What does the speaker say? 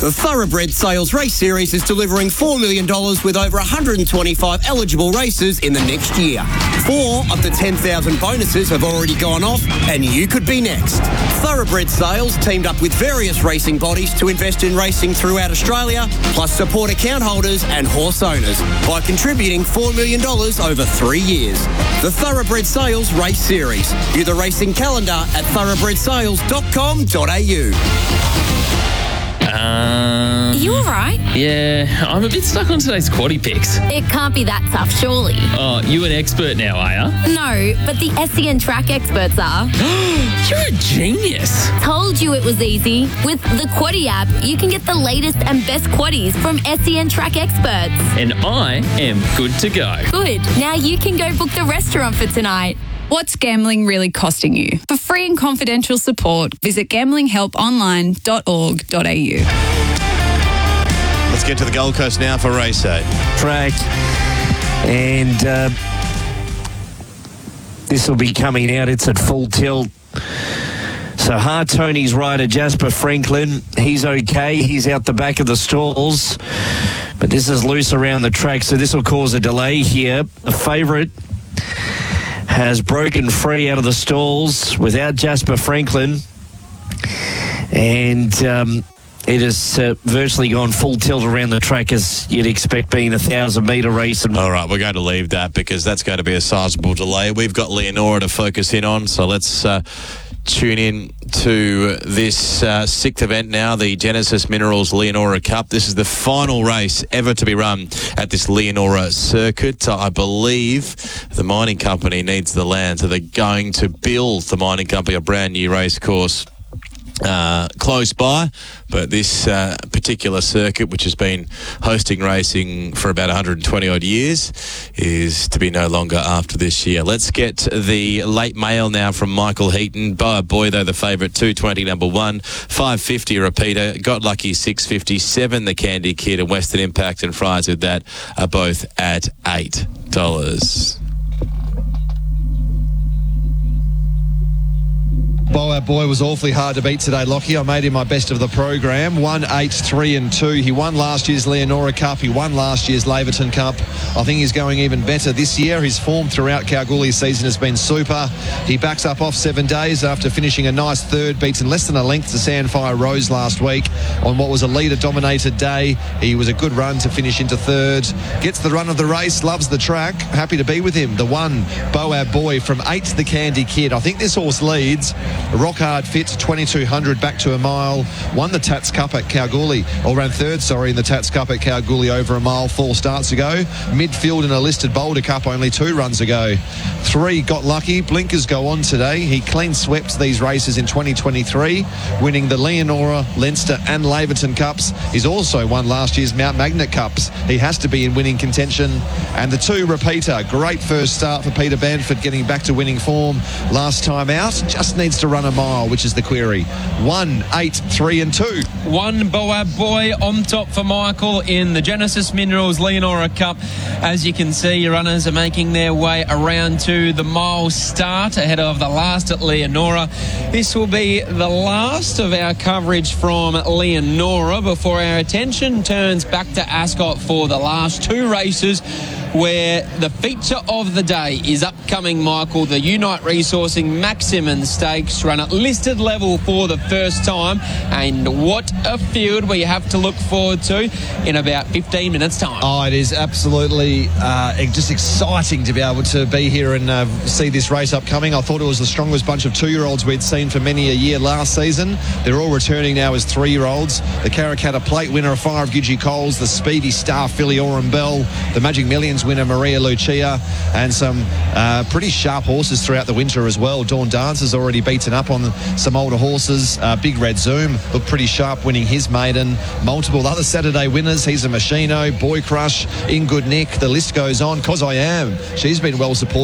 The Thoroughbred Sales Race Series is delivering $4 million with over 125 eligible races in the next year. 4 of the 10,000 bonuses have already gone off, and you could be next. Thoroughbred Sales teamed up with various racing bodies to invest in racing throughout Australia, plus support account holders and horse owners by contributing $4 million over 3 years. The Thoroughbred Sales Race Series. View the racing calendar at thoroughbredsales.com.au. You all right? Yeah, I'm a bit stuck on today's quaddie picks. It can't be that tough, surely. Oh, you an expert now, are ya? No, but the SEN track experts are. You're a genius. Told you it was easy. With the Quaddie app, you can get the latest and best quaddies from SEN track experts. And I am good to go. Good. Now you can go book the restaurant for tonight. What's gambling really costing you? For free and confidential support, visit gamblinghelponline.org.au. Let's get to the Gold Coast now for race 8. Track. And this will be coming out. It's at full tilt. So Hard Tony's rider, Jasper Franklin, he's okay. He's out the back of the stalls. But this is loose around the track, so this will cause a delay here. The favourite has broken free out of the stalls without Jasper Franklin. And it has virtually gone full tilt around the track, as you'd expect, being a 1,000-metre race. All right, we're going to leave that because that's going to be a sizable delay. We've got Leonora to focus in on, so let's tune in to this 6th event now, the Genesis Minerals Leonora Cup. This is the final race ever to be run at this Leonora circuit. I believe the mining company needs the land, so they're going to build the mining company a brand new race course close by, but this particular circuit, which has been hosting racing for about 120 odd years, is to be no longer after this year. Let's get the late mail now from Michael Heaton. Boa Boy, though, the favourite, 220 number 1, 550 repeater, Got Lucky 657, the Candy Kid, and Western Impact and Fries with that are both at $8. Boa Boy was awfully hard to beat today, Lockie. I made him my best of the program. 1, 8, 3 and 2. He won last year's Leonora Cup. He won last year's Laverton Cup. I think he's going even better this year. His form throughout Kalgoorlie season has been super. He backs up off 7 days after finishing a nice third, beats in less than a length to Sandfire Rose last week on what was a leader-dominated day. He was a good run to finish into third. Gets the run of the race, loves the track. Happy to be with him. The 1, Boa Boy, from 8, the Candy Kid. I think this horse leads. Rock hard fit, 2,200 back to a mile. Won the Tats Cup at Kalgoorlie, or ran third, in the Tats Cup at Kalgoorlie over a mile 4 starts ago. Midfield in a listed Boulder Cup only 2 runs ago. 3, Got Lucky. Blinkers go on today. He clean swept these races in 2023, winning the Leonora, Leinster and Laverton Cups. He's also won last year's Mount Magnet Cups. He has to be in winning contention. And the 2, Repeater. Great first start for Peter Banford, getting back to winning form last time out. Just needs to run a mile, which is the query. 1, 8, 3 and 2. 1, Boa Boy on top for Michael in the Genesis Minerals Leonora Cup. As you can see, your runners are making their way around to the mile start ahead of the last at Leonora. This will be the last of our coverage from Leonora before our attention turns back to Ascot for the last 2 races, where the feature of the day is upcoming, Michael, the Unite Resourcing Max Simmons Stakes, run at listed level for the first time. And what a field we have to look forward to in about 15 minutes' time. Oh, it is absolutely just exciting to be able to be here and see this race upcoming. I thought it was the strongest bunch of 2-year-olds we'd seen for many a year last season. They're all returning now as 3-year-olds. The Karrakatta Plate winner, Fire of Gidgee Coles, the Speedy Star filly Aurum Bell, the Magic Millions winner Maria Lucia, and some pretty sharp horses throughout the winter as well. Dawn Dance has already beaten up on some older horses. Big Red Zoom looked pretty sharp winning his maiden. Multiple other Saturday winners. He's a Machino, Boy Crush, In Good Nick. The list goes on. 'Cause I Am. She's been well supported.